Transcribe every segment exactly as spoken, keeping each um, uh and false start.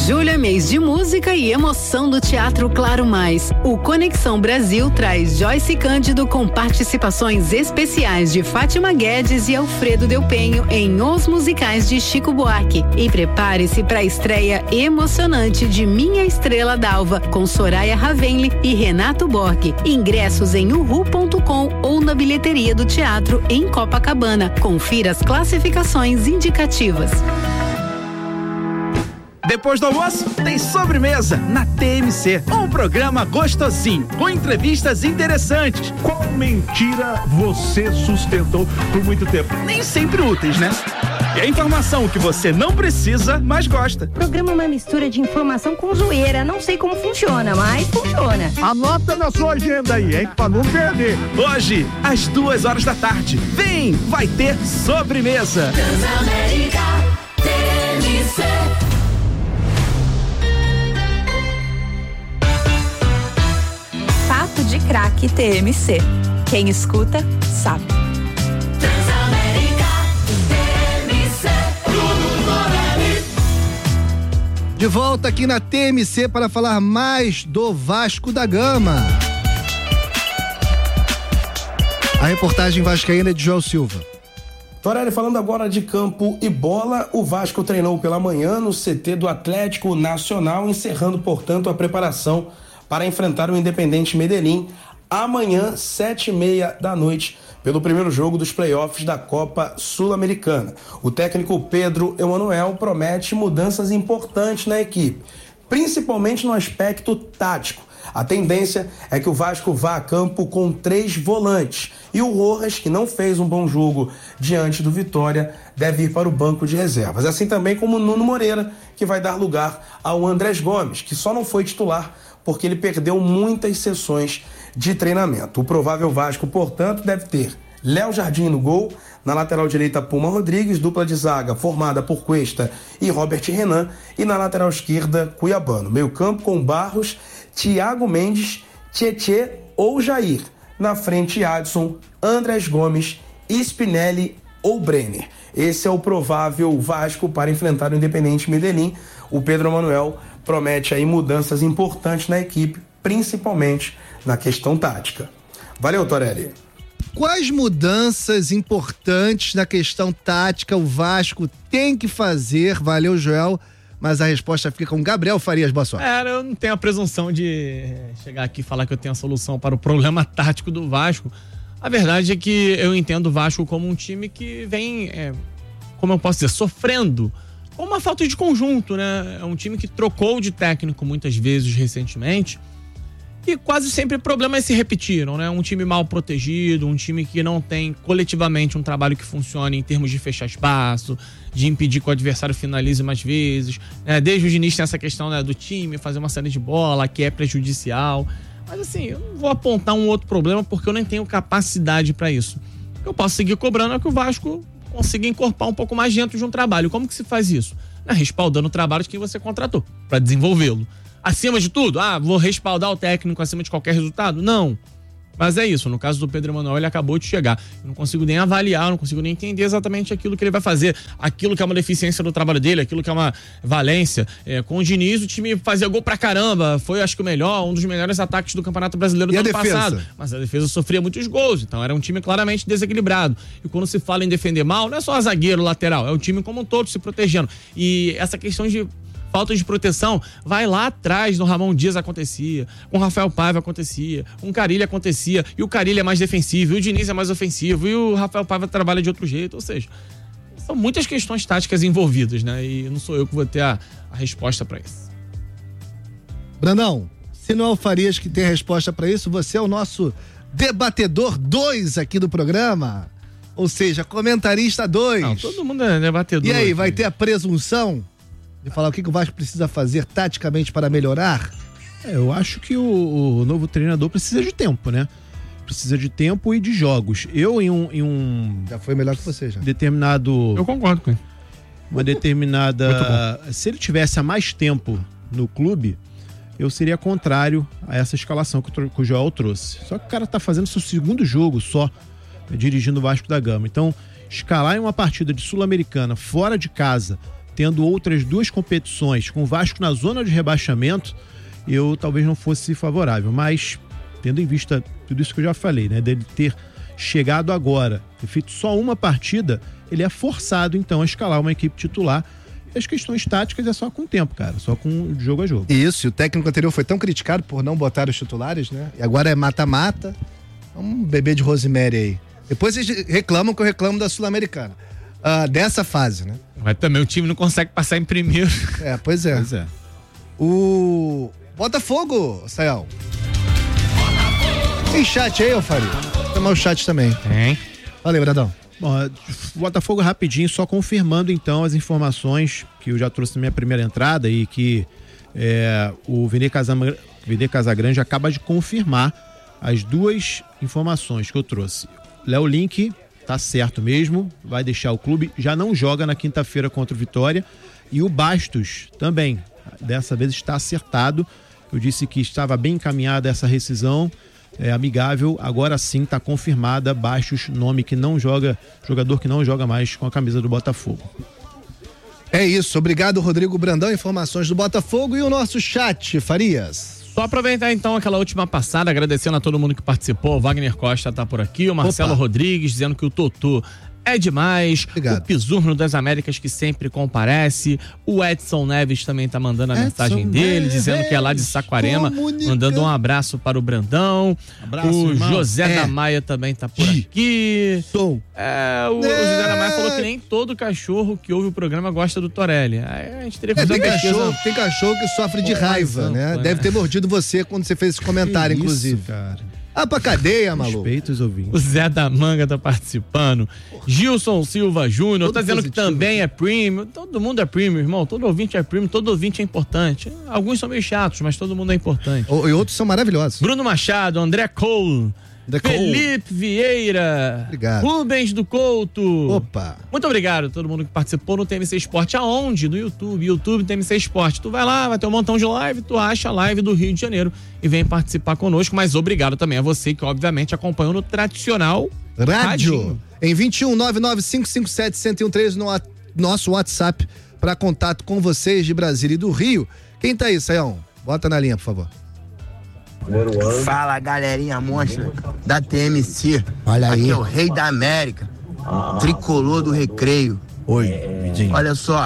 Julho é mês de música e emoção do Teatro Claro Mais. O Conexão Brasil traz Joyce Cândido com participações especiais de Fátima Guedes e Alfredo Del Penho em Os Musicais de Chico Buarque. E prepare-se para a estreia emocionante de Minha Estrela d'Alva com Soraya Ravenli e Renato Borghi. Ingressos em uhu ponto com ou na bilheteria do teatro em Copacabana. Confira as classificações indicativas. Depois do almoço, tem sobremesa na T M C. Um programa gostosinho, com entrevistas interessantes. Qual mentira você sustentou por muito tempo? Nem sempre úteis, né? E a informação que você não precisa, mas gosta. O programa é uma mistura de informação com zoeira. Não sei como funciona, mas funciona. Anota na sua agenda aí, hein? Pra não perder. Hoje, às duas horas da tarde. Vem, vai ter sobremesa. Transamérica T M C. Papo de Craque T M C. Quem escuta, sabe. Transamérica T M C. De volta aqui na T M C para falar mais do Vasco da Gama. A reportagem vascaína é de João Silva. Torelli, falando agora de campo e bola, o Vasco treinou pela manhã no C T do Atlético Nacional, encerrando, portanto, a preparação para enfrentar o Independente Medellín amanhã, sete e meia da noite, pelo primeiro jogo dos playoffs da Copa Sul-Americana. O técnico Pedro Emanuel promete mudanças importantes na equipe, principalmente no aspecto tático. A tendência é que o Vasco vá a campo com três volantes e o Rojas, que não fez um bom jogo diante do Vitória, deve ir para o banco de reservas. Assim também como o Nuno Moreira, que vai dar lugar ao Andrés Gomes, que só não foi titular porque ele perdeu muitas sessões de treinamento. O provável Vasco, portanto, deve ter Léo Jardim no gol, na lateral direita Puma Rodrigues, dupla de zaga formada por Cuesta e Robert Renan, e na lateral esquerda Cuiabano. Meio campo com Barros, Thiago Mendes, Tietê ou Jair. Na frente Adson, Andrés Gomes, Spinelli ou Brenner. Esse é o provável Vasco para enfrentar o Independente Medellín. O Pedro Emanuel promete aí mudanças importantes na equipe, principalmente na questão tática. Valeu, Torelli. Quais mudanças importantes na questão tática o Vasco tem que fazer? Valeu, Joel. Mas a resposta fica com Gabriel Farias. Boa sorte. É, eu não tenho a presunção de chegar aqui e falar que eu tenho a solução para o problema tático do Vasco. A verdade é que eu entendo o Vasco como um time que vem, é, como eu posso dizer, sofrendo com uma falta de conjunto, né? É um time que trocou de técnico muitas vezes recentemente e quase sempre problemas se repetiram, né? Um time mal protegido, um time que não tem coletivamente um trabalho que funcione em termos de fechar espaço, de impedir que o adversário finalize mais vezes, né? Desde o início tem essa questão, né, do time fazer uma saída de bola que é prejudicial. Mas assim, eu não vou apontar um outro problema porque eu nem tenho capacidade para isso. O que eu posso seguir cobrando é que o Vasco consiga incorporar um pouco mais dentro de um trabalho. Como que se faz isso? É respaldando o trabalho de quem você contratou para desenvolvê-lo. Acima de tudo, ah, vou respaldar o técnico acima de qualquer resultado? Não. Mas é isso, no caso do Pedro Emanuel, ele acabou de chegar. Eu não consigo nem avaliar, não consigo nem entender exatamente aquilo que ele vai fazer. Aquilo que é uma deficiência do trabalho dele, aquilo que é uma valência. É, com o Diniz, o time fazia gol pra caramba. Foi, acho que o melhor, um dos melhores ataques do Campeonato Brasileiro do ano passado. Mas a defesa sofria muitos gols, então era um time claramente desequilibrado. E quando se fala em defender mal, não é só zagueiro, lateral, é o time como um todo se protegendo. E essa questão de falta de proteção, vai lá atrás no Ramon Dias acontecia, com o Rafael Paiva acontecia, com o Carilli acontecia, e o Carilli é mais defensivo, e o Diniz é mais ofensivo, e o Rafael Paiva trabalha de outro jeito, ou seja, são muitas questões táticas envolvidas, né, e não sou eu que vou ter a, a resposta para isso. Brandão, se não é o Farias que tem a resposta para isso, você é o nosso debatedor dois aqui do programa, ou seja, comentarista dois. Não, todo mundo é debatedor. E aí, aqui. vai ter a presunção de falar o que, que o Vasco precisa fazer taticamente para melhorar? É, eu acho que o, o novo treinador precisa de tempo, né? Precisa de tempo e de jogos. Eu, em um... Em um já foi melhor que você, já. Determinado... Eu concordo com ele. Uma determinada... Se ele tivesse há mais tempo no clube, eu seria contrário a essa escalação que o Joel trouxe. Só que o cara tá fazendo seu segundo jogo só, dirigindo o Vasco da Gama. Então, escalar em uma partida de Sul-Americana, fora de casa, tendo outras duas competições com o Vasco na zona de rebaixamento, eu talvez não fosse favorável, mas tendo em vista tudo isso que eu já falei, né, dele ter chegado agora, ter feito só uma partida, ele é forçado então a escalar uma equipe titular. E as questões táticas é só com o tempo, cara, só com jogo a jogo. Isso, e o técnico anterior foi tão criticado por não botar os titulares, né? E agora é mata-mata, um bebê de Rosemary aí. Depois eles reclamam que eu reclamo da Sul-Americana. Uh, dessa fase, né? Mas também o time não consegue passar em primeiro. É, pois é. Pois é. O Botafogo, Sayão. Tem chat aí, ô Faria? Vou chamar o chat também. Tem. Valeu, Bradão. Bom, Botafogo rapidinho, só confirmando então as informações que eu já trouxe na minha primeira entrada e que é, o Vene Casam- Vene Casagrande acaba de confirmar as duas informações que eu trouxe. Léo Link tá certo mesmo, vai deixar o clube, já não joga na quinta-feira contra o Vitória, e o Bastos também, dessa vez está acertado. Eu disse que estava bem encaminhada essa rescisão, é amigável, agora sim está confirmada. Bastos, nome que não joga, jogador que não joga mais com a camisa do Botafogo. É isso, obrigado Rodrigo Brandão, informações do Botafogo e o nosso chat, Farias. Só aproveitar então aquela última passada, agradecendo a todo mundo que participou. O Wagner Costa tá por aqui, o Marcelo Opa. Rodrigues dizendo que o Totô é demais. Obrigado. O Pisurno das Américas que sempre comparece. O Edson Neves também tá mandando a Edson mensagem dele, Neves, dizendo que é lá de Saquarema, comunica. mandando um abraço para o Brandão. Abraço, o irmão. José É. da Maia também tá por aqui. Som. É, o, o José da Maia falou que nem todo cachorro que ouve o programa gosta do Torelli. Aí a gente teria que É, fazer tem uma pesquisa. cachorro, tem cachorro que sofre de Pô, raiva, mas né? ampla, Deve né? ter mordido você quando você fez esse comentário, Que inclusive. isso, cara. Ah, pra cadeia, maluco. Respeita os O ouvintes. Zé da Manga tá participando. Gilson Silva Júnior Todo tá dizendo positivo. que também é premium. Todo mundo é premium, irmão. Todo ouvinte é premium, todo ouvinte é importante. Alguns são meio chatos, mas todo mundo é importante. O- E outros são maravilhosos. Bruno Machado, André Cole, André Cole. Felipe Vieira, Obrigado. Rubens do Couto. Opa. Muito obrigado a todo mundo que participou no T M C Esporte. Aonde? No YouTube. YouTube T M C Esporte. Tu vai lá, vai ter um montão de live, tu acha a live do Rio de Janeiro e vem participar conosco. Mas obrigado também a você que, obviamente, acompanhou no tradicional Rádio. Radinho. Em vinte e um, nove nove cinco cinco sete, um zero um três no wa- nosso WhatsApp para contato com vocês de Brasília e do Rio. Quem tá aí, Sayão? Bota na linha, por favor. Fala, galerinha monstra da T M C. Olha aí. Aqui é o Rei da América, tricolor do Recreio. Oi, Vidinho. Olha só,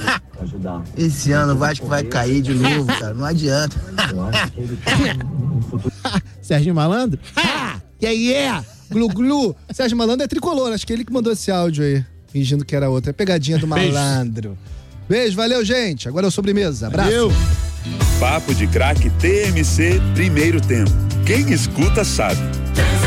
esse ano o Vasco vai cair de novo, cara, não adianta. Serginho Malandro? Ah, que aí é? Glu Glu. Sérgio Malandro é tricolor, acho que ele que mandou esse áudio aí, fingindo que era outro. É pegadinha do Beijo. malandro. Beijo, valeu, gente. Agora é o sobremesa. Abraço. Valeu. Papo de Craque T M C, primeiro tempo. Quem escuta sabe.